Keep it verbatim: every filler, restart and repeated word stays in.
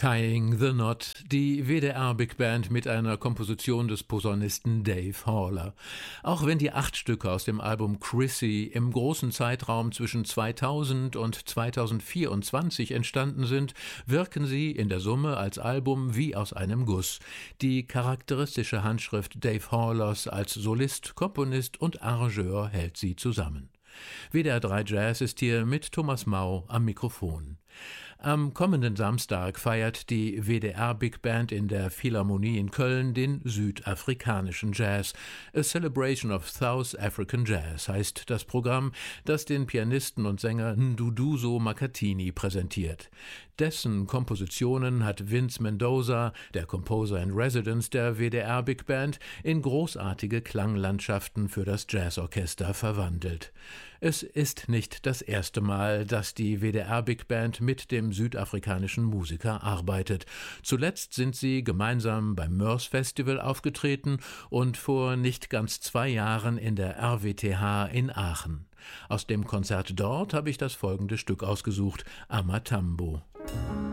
Tying the Knot, die W D R-Big Band mit einer Komposition des Posaunisten Dave Haller. Auch wenn die acht Stücke aus dem Album Chrissy im großen Zeitraum zwischen zweitausend und zweitausendvierundzwanzig entstanden sind, wirken sie in der Summe als Album wie aus einem Guss. Die charakteristische Handschrift Dave Hallers als Solist, Komponist und Arrangeur hält sie zusammen. W D R drei Jazz ist hier mit Thomas Mau am Mikrofon. Am kommenden Samstag feiert die W D R Big Band in der Philharmonie in Köln den südafrikanischen Jazz. A Celebration of South African Jazz heißt das Programm, das den Pianisten und Sänger Nduduzo Makhathini präsentiert. Dessen Kompositionen hat Vince Mendoza, der Composer in Residence der W D R Big Band, in großartige Klanglandschaften für das Jazzorchester verwandelt. Es ist nicht das erste Mal, dass die W D R Big Band mit dem südafrikanischen Musiker arbeitet. Zuletzt sind sie gemeinsam beim Moers Festival aufgetreten und vor nicht ganz zwei Jahren in der R W T H in Aachen. Aus dem Konzert dort habe ich das folgende Stück ausgesucht, Amatambo.